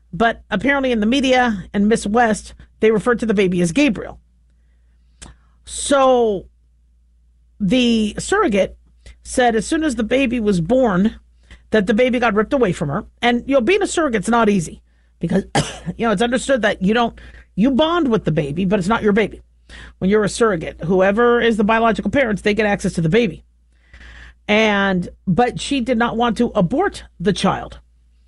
But apparently in the media and Miss West, they referred to the baby as Gabriel. So the surrogate said as soon as the baby was born, that the baby got ripped away from her. And, being a surrogate's not easy because, it's understood that you bond with the baby, but it's not your baby. When you're a surrogate, whoever is the biological parents, they get access to the baby. But she did not want to abort the child.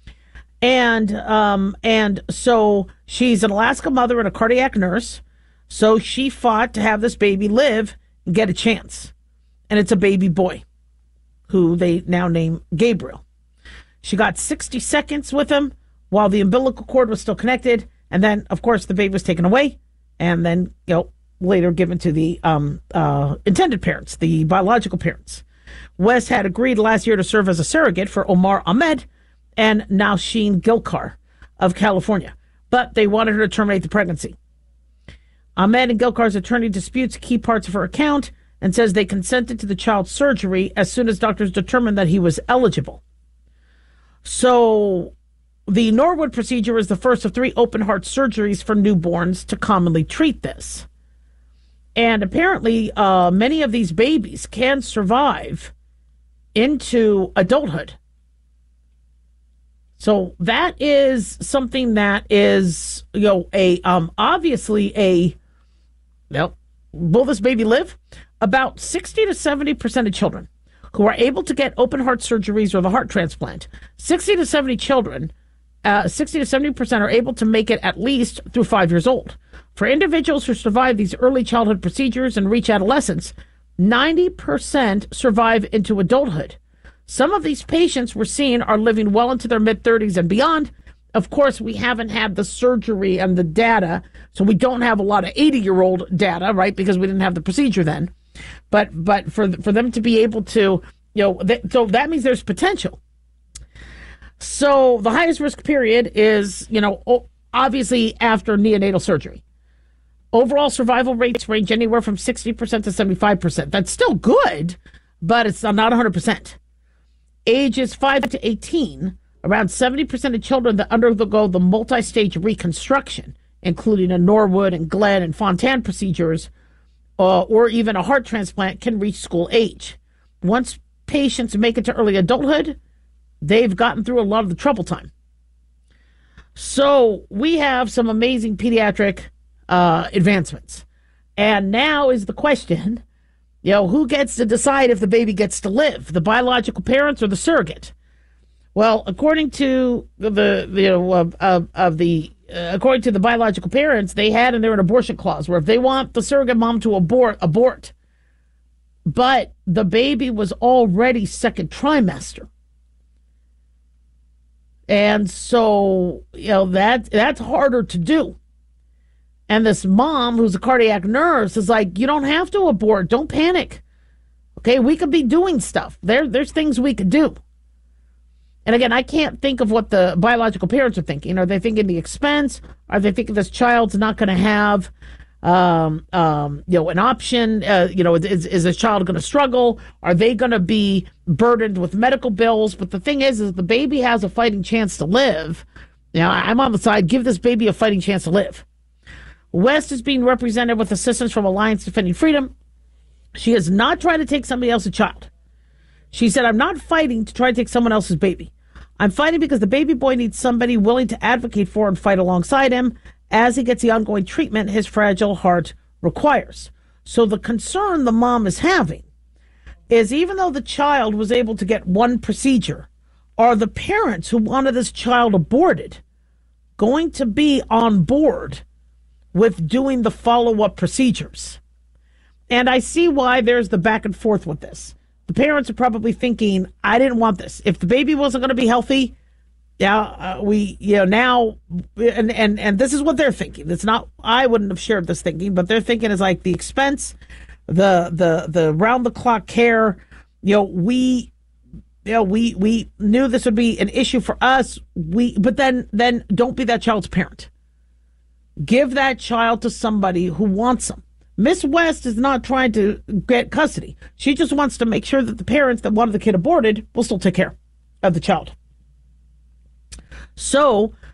And so she's an Alaska mother and a cardiac nurse. So she fought to have this baby live and get a chance. And it's a baby boy who they now name Gabriel. She got 60 seconds with him while the umbilical cord was still connected. And then, of course, the baby was taken away and then, later given to the intended parents, the biological parents. West had agreed last year to serve as a surrogate for Omar Ahmed and Nausheen Gilkar of California, but they wanted her to terminate the pregnancy. Ahmed and Gilkar's attorney disputes key parts of her account and says they consented to the child's surgery as soon as doctors determined that he was eligible. So the Norwood procedure is the first of 3 open heart surgeries for newborns to commonly treat this. And apparently, many of these babies can survive into adulthood. So that is something that is, obviously will this baby live? About 60 to 70% of children who are able to get open heart surgeries or the heart transplant, 60 to 70% are able to make it at least through 5 years old. For individuals who survive these early childhood procedures and reach adolescence, 90% survive into adulthood. Some of these patients we're seeing are living well into their mid-30s and beyond. Of course, we haven't had the surgery and the data, so we don't have a lot of 80-year-old data, right, because we didn't have the procedure then. But for them to be able to, so that means there's potential. So the highest risk period is, obviously after neonatal surgery. Overall survival rates range anywhere from 60% to 75%. That's still good, but it's not 100%. Ages 5 to 18, around 70% of children that undergo the multi-stage reconstruction, including a Norwood and Glenn and Fontan procedures, or even a heart transplant, can reach school age. Once patients make it to early adulthood, they've gotten through a lot of the trouble time. So we have some amazing pediatric advancements. And now is the question, who gets to decide if the baby gets to live, the biological parents or the surrogate? Well, according to according to the biological parents, they had in there an abortion clause where if they want the surrogate mom to abort. But the baby was already second trimester. And so, that's harder to do. And this mom, who's a cardiac nurse, is like, you don't have to abort. Don't panic. Okay, we could be doing stuff. There's things we could do. And again, I can't think of what the biological parents are thinking. Are they thinking the expense? Are they thinking this child's not going to have, an option? Is this child going to struggle? Are they going to be burdened with medical bills? But the thing is the baby has a fighting chance to live. I'm on the side, give this baby a fighting chance to live. West is being represented with assistance from Alliance Defending Freedom. She has not tried to take somebody else's child. She said, I'm not fighting to try to take someone else's baby. I'm fighting because the baby boy needs somebody willing to advocate for and fight alongside him as he gets the ongoing treatment his fragile heart requires. So the concern the mom is having is even though the child was able to get one procedure, are the parents who wanted this child aborted going to be on board with doing the follow-up procedures? And I see why there's the back and forth with this. The parents are probably thinking, I didn't want this. If the baby wasn't going to be healthy, now, and this is what they're thinking. It's not, I wouldn't have shared this thinking, but they're thinking is like the expense, the round the clock care. We knew this would be an issue for us. But then don't be that child's parent. Give that child to somebody who wants them. Miss West is not trying to get custody. She just wants to make sure that the parents that wanted the kid aborted will still take care of the child. So